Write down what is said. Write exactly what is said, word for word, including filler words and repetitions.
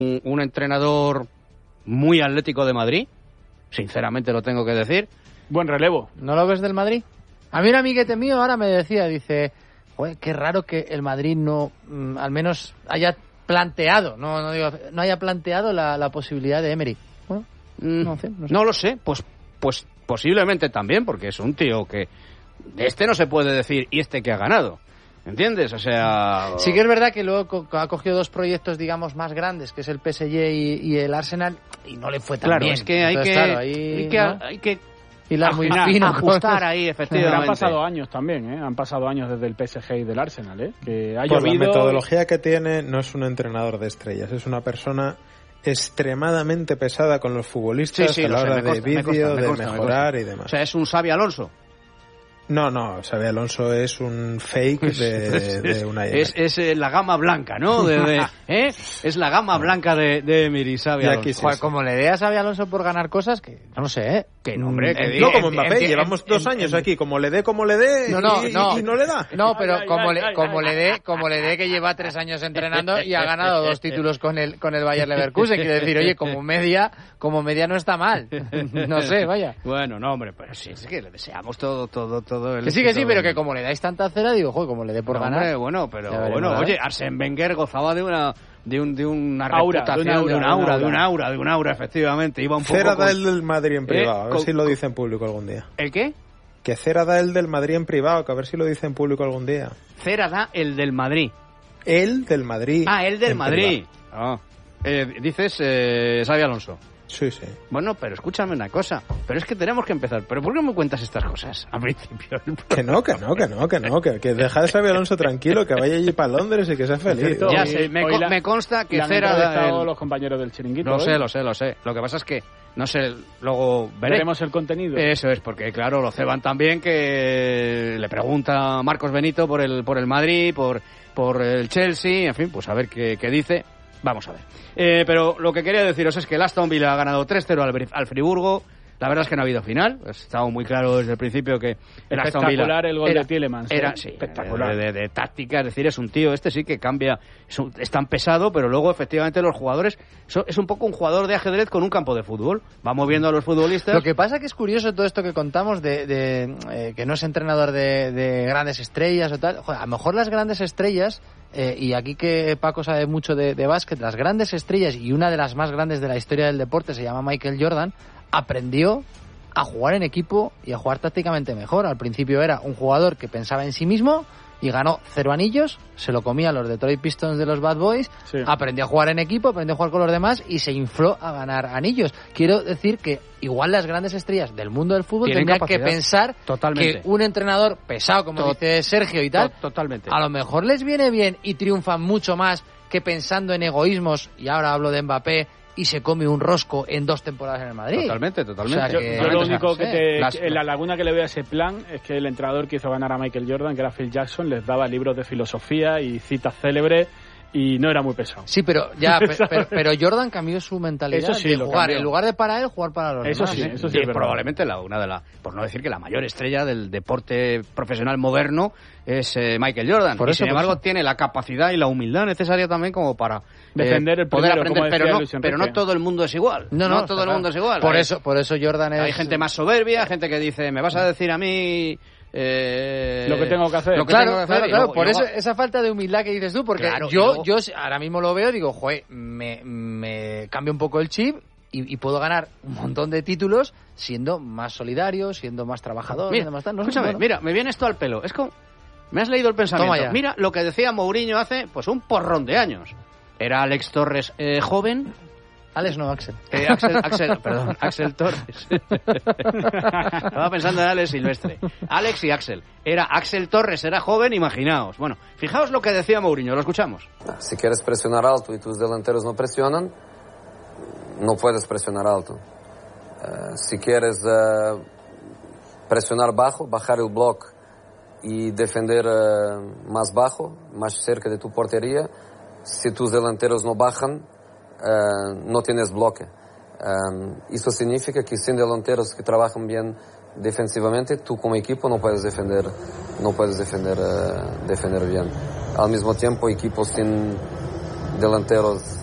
un, un entrenador muy Atlético de Madrid, sinceramente lo tengo que decir. Buen relevo. ¿No lo ves del Madrid? A mí un amiguete mío ahora me decía, dice, joder, qué raro que el Madrid no, mm, al menos haya planteado, no, no, digo, no haya planteado la, la posibilidad de Emery. Bueno, mm, no sé, no sé. No lo sé, pues, pues posiblemente también, porque es un tío que de este no se puede decir y este que ha ganado. ¿Entiendes? O sea... Sí que es verdad que luego co- ha cogido dos proyectos, digamos, más grandes, que es el P S G y, y el Arsenal, y no le fue tan claro, bien. es que hay Entonces, que, claro, ahí, hay que, ¿no? hay que hilar muy afinar, fino. ajustar ahí, Pero efectivamente. han pasado años también, ¿eh? Han pasado años desde el P S G y del Arsenal, ¿eh? Que ha Por llovido... la metodología que tiene, no es un entrenador de estrellas, es una persona extremadamente pesada con los futbolistas Sí, sí, a la lo sé, hora me consta, de me vídeo, consta, me de consta, me mejorar consta. y demás. O sea, es un Xabi Alonso. No, no, Xabi Alonso es un fake de, de una... Es, es eh, la gama blanca, ¿no? De, de, ¿eh? Es la gama blanca de, de Emery, Xabi Y Alonso. aquí sí, Joder, sí. como le dé a Xabi Alonso por ganar cosas, que no lo sé, ¿eh? Que no, hombre, que Mm, diga. No como en- Mbappé, en- llevamos en- dos en- años en- aquí, como le dé, como le dé, No, no, y, no. y no le da. No, pero Ay, ay, como ay, le, ay, como ay. le dé, como le dé que lleva tres años entrenando y ha ganado dos títulos con el con el Bayer Leverkusen, quiero decir, oye, como media, como media no está mal. No sé, vaya. Bueno, no, hombre, pero sí, es que le deseamos todo, todo, todo. El Que sí, que sí, éxito pero del- que como le dais tanta cera, digo, joder, como le dé por No, ganar. hombre, bueno, pero Ya veremos, bueno, ¿eh? oye, Arsène Wenger gozaba de una de un de una Aura, reputación, de un aura, de un aura, de un aura, de un aura, efectivamente, iba un poco Cera con- da el del Madrid en privado, a ver con- si lo dice en público algún día. ¿El qué? Que Cera da el del Madrid en privado, que a ver si lo dice en público algún día. Cera da el del Madrid. El del Madrid. Ah, el del en Madrid. privado. Ah. Eh, dices eh, Xabi Alonso. Sí, sí. Bueno, pero escúchame una cosa. Pero es que tenemos que empezar. ¿Pero por qué me cuentas estas cosas al principio? Que no, que no, que no, que no, que, que deja a Xabi Alonso tranquilo, que vaya allí para Londres y que sea feliz. Cierto. Ya Hoy- sé, me, hoy co- la- me consta que Le han Cera da entrevistado el... los compañeros del chiringuito. Lo ¿eh? sé, lo sé, lo sé. Lo que pasa es que, no sé, luego veré. Veremos el contenido. Eso es, porque claro, lo ceban también, que le pregunta a Marcos Benito por el por el Madrid, por, por el Chelsea, en fin, pues a ver qué, qué dice. Vamos a ver. Eh, pero lo que quería deciros es que el Aston Villa ha ganado tres cero al, Bri- al Friburgo. La verdad es que no ha habido final. Ha estado muy claro desde el principio que el Aston Villa... Espectacular el gol era, de Tielemans. Era, ¿eh? sí, espectacular. de, de, de táctica, es decir, es un tío, este sí que cambia, es, un- es tan pesado, pero luego efectivamente los jugadores, so- es un poco un jugador de ajedrez con un campo de fútbol. Va moviendo a los futbolistas. Lo que pasa que es curioso todo esto que contamos de, de, eh, que no es entrenador de, de grandes estrellas o tal. Joder, a lo mejor las grandes estrellas, eh, y aquí que Paco sabe mucho de, de básquet, las grandes estrellas, y una de las más grandes de la historia del deporte se llama Michael Jordan, aprendió a jugar en equipo y a jugar tácticamente mejor. Al principio era un jugador que pensaba en sí mismo y ganó cero anillos, se lo comía a los Detroit Pistons de los Bad Boys, Sí. aprendió a jugar en equipo, aprendió a jugar con los demás y se infló a ganar anillos. Quiero decir que igual las grandes estrellas del mundo del fútbol Tienen tendrían que capacidad. pensar Totalmente. que un entrenador pesado, como Tot- dice Sergio y tal, To- Totalmente. a lo mejor les viene bien y triunfan mucho más que pensando en egoísmos, y ahora hablo de Mbappé, y se come un rosco en dos temporadas en el Madrid. Totalmente, totalmente. O sea Yo, que- yo lo o sea, único no que sé. te, Las- que- la laguna que le veo a ese plan es que el entrenador que hizo ganar a Michael Jordan, que era Phil Jackson, les daba libros de filosofía y citas célebres y no era muy pesado. Sí, pero ya, pe- pero, pero Jordan cambió su mentalidad Eso sí, de lo jugar, cambió. en lugar de para él, jugar para los Eso demás. sí, eso sí Y es verdad. probablemente la, una de la, por no decir que la mayor estrella del deporte profesional moderno es eh, Michael Jordan. Por y eso, sin por embargo eso. tiene la capacidad y la humildad necesaria también como para eh, Defender el poder primero, aprender, como pero decía no, Luis pero no Enrique. todo el mundo es igual. No, no, todo está el mundo es claro. igual. Por Hay- eso, por eso Jordan es... hay gente más soberbia, gente que dice, me vas a decir a mí eh, Lo que tengo que hacer. lo que Claro, tengo que hacer", claro, y claro, luego- por y eso luego- esa falta de humildad que dices tú, porque Claro, y yo, luego- yo ahora mismo lo veo, digo, joder, me, me cambio un poco el chip y, y puedo ganar un montón de títulos siendo más solidario, siendo más trabajador, Mira, siendo más tal. No sé, escúchame, bueno. mira, me viene esto al pelo. Es como, me has leído el pensamiento. Toma ya. Mira lo que decía Mourinho hace, pues un porrón de años. Era Alex Torres eh, joven. Alex no, Axel. Eh, Axel, Axel, perdón, Axel Torres. Estaba pensando en Alex Silvestre. Alex y Axel. Era Axel Torres, era joven, imaginaos. Bueno, fijaos lo que decía Mourinho, lo escuchamos. Si quieres presionar alto y tus delanteros no presionan, no puedes presionar alto. Eh, si quieres eh, presionar bajo, bajar el bloque y defender eh, más bajo, más cerca de tu portería, si tus delanteros no bajan, eh, no tienes bloque. Eh, eso significa que sin delanteros que trabajan bien defensivamente, tú como equipo no puedes defender, no puedes defender, eh, defender bien. Al mismo tiempo, equipos sin delanteros